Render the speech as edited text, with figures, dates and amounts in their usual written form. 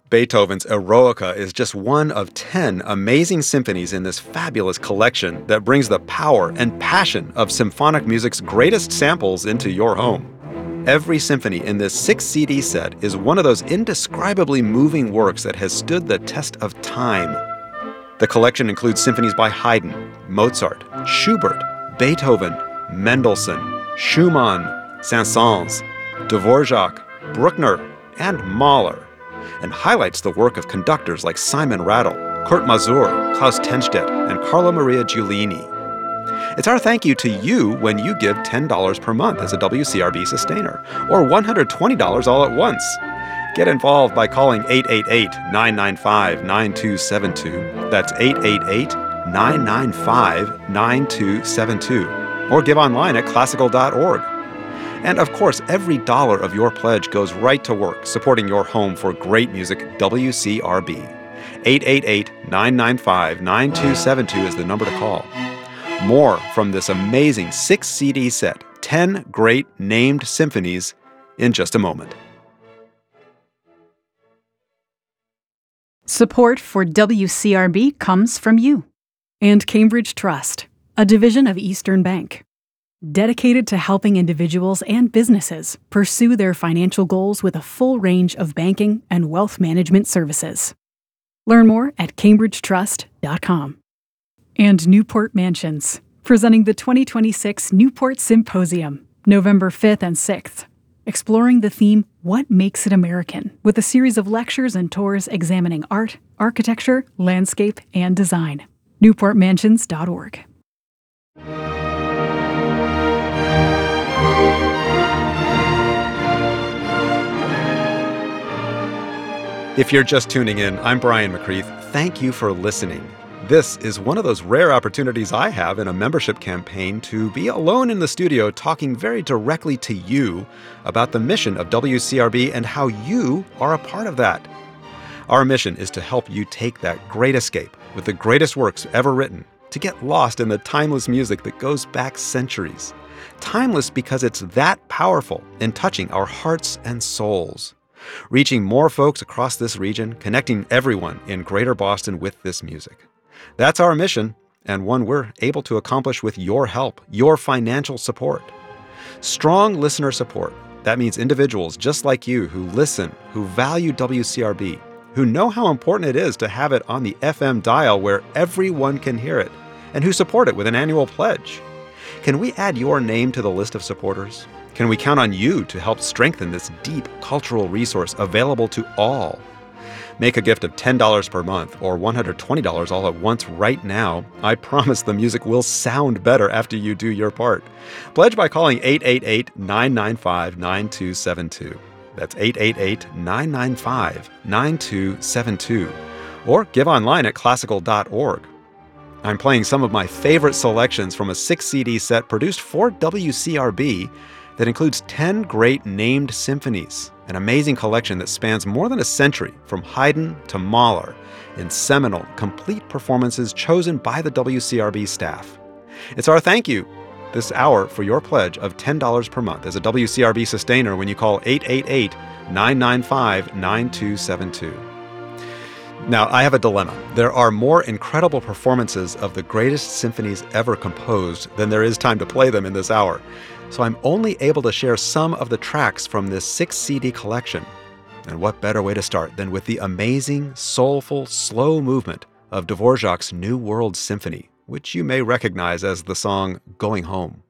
Beethoven's Eroica is just one of 10 amazing symphonies in this fabulous collection that brings the power and passion of symphonic music's greatest samples into your home. Every symphony in this 6-CD set is one of those indescribably moving works that has stood the test of time. The collection includes symphonies by Haydn, Mozart, Schubert, Beethoven, Mendelssohn, Schumann, Saint-Saëns, Dvorak, Bruckner, and Mahler, and highlights the work of conductors like Simon Rattle, Kurt Masur, Klaus Tenstedt, and Carlo Maria Giulini. It's our thank you to you when you give $10 per month as a WCRB sustainer, or $120 all at once. Get involved by calling 888-995-9272. That's 888-995-9272. Or give online at classical.org. And of course, every dollar of your pledge goes right to work supporting your home for great music, WCRB. 888-995-9272 is the number to call. More from this amazing 6-CD set, 10 great named symphonies, in just a moment. Support for WCRB comes from you and Cambridge Trust, a division of Eastern Bank, dedicated to helping individuals and businesses pursue their financial goals with a full range of banking and wealth management services. Learn more at cambridgetrust.com. And Newport Mansions, presenting the 2026 Newport Symposium, November 5th and 6th, exploring the theme, What Makes It American, with a series of lectures and tours examining art, architecture, landscape, and design. newportmansions.org. If you're just tuning in, I'm Brian McCreath. Thank you for listening. This is one of those rare opportunities I have in a membership campaign to be alone in the studio talking very directly to you about the mission of WCRB and how you are a part of that. Our mission is to help you take that great escape with the greatest works ever written, to get lost in the timeless music that goes back centuries. Timeless because it's that powerful in touching our hearts and souls. Reaching more folks across this region, connecting everyone in Greater Boston with this music. That's our mission, and one we're able to accomplish with your help, your financial support. Strong listener support. That means individuals just like you who listen, who value WCRB, who know how important it is to have it on the FM dial where everyone can hear it, and who support it with an annual pledge. Can we add your name to the list of supporters? Can we count on you to help strengthen this deep cultural resource available to all? Make a gift of $10 per month or $120 all at once right now. I promise the music will sound better after you do your part. Pledge by calling 888-995-9272. That's 888-995-9272. Or give online at classical.org. I'm playing some of my favorite selections from a 6-CD set produced for WCRB that includes 10 great named symphonies, an amazing collection that spans more than a century from Haydn to Mahler in seminal, complete performances chosen by the WCRB staff. It's our thank you this hour for your pledge of $10 per month as a WCRB sustainer when you call 888-995-9272. Now, I have a dilemma. There are more incredible performances of the greatest symphonies ever composed than there is time to play them in this hour. So I'm only able to share some of the tracks from this 6-CD collection. And what better way to start than with the amazing, soulful, slow movement of Dvorak's New World Symphony, which you may recognize as the song Going Home.